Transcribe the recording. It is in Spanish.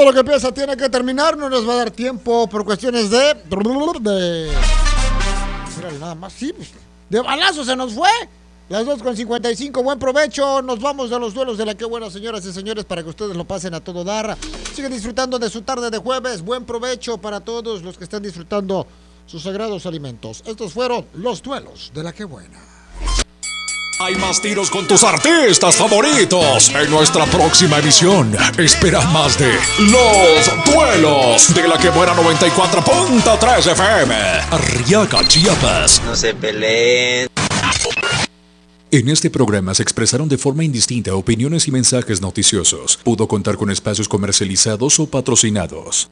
Todo lo que empieza tiene que terminar, no nos va a dar tiempo por cuestiones de... Mírale, nada más, sí, de balazo se nos fue. Las 2:55, buen provecho. Nos vamos a los duelos de la que buena, señoras y señores, para que ustedes lo pasen a todo dar. Sigan disfrutando de su tarde de jueves. Buen provecho para todos los que están disfrutando sus sagrados alimentos. Estos fueron los duelos de la que buena. Hay más tiros con tus artistas favoritos. En nuestra próxima emisión, espera más de Los Duelos de la que buena 94.3 FM. Arriaga, Chiapas. No se peleen. En este programa se expresaron de forma indistinta opiniones y mensajes noticiosos. Pudo contar con espacios comercializados o patrocinados.